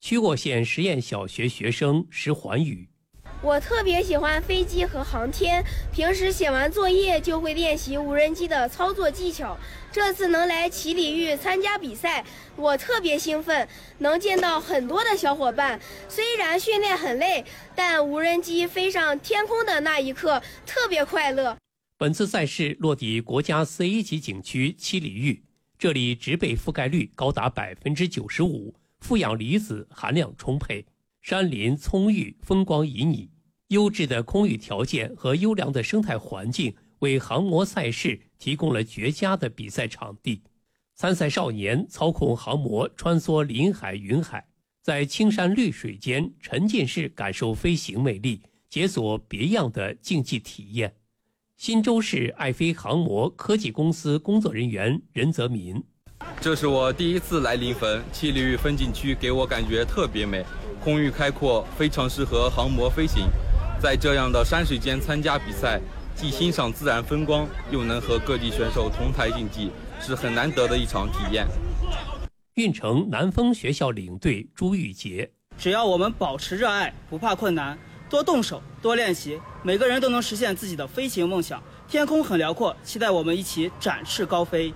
曲沃县实验小学学生石环宇。 我特别喜欢飞机和航天，平时写完作业就会练习无人机的操作技巧。这次能来齐礼遇参加比赛，我特别兴奋，能见到很多的小伙伴。虽然训练很累，但无人机飞上天空的那一刻特别快乐。 本次赛事落地国家4A级景区七里峪，这里植被覆盖率高达95%，负氧离子含量充沛，山林葱郁，风光旖旎。优质的空域条件和优良的生态环境为航模赛事提供了绝佳的比赛场地。参赛少年操控航模穿梭林海云海，在青山绿水间沉浸式感受飞行魅力，解锁别样的竞技体验。新州市爱飞航模科技公司工作人员任泽民： 这是我第一次来临汾，七里峪风景区给我感觉特别美，空域开阔，非常适合航模飞行。在这样的山水间参加比赛，既欣赏自然风光，又能和各地选手同台竞技，是很难得的一场体验。 运城南丰学校领队朱玉杰： 只要我们保持热爱，不怕困难，多动手，多练习，每个人都能实现自己的飞行梦想。天空很辽阔，期待我们一起展翅高飞。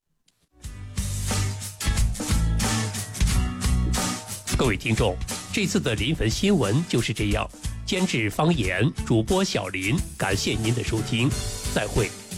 各位听众，这次的临汾新闻就是这样。监制方言，主播小林，感谢您的收听，再会。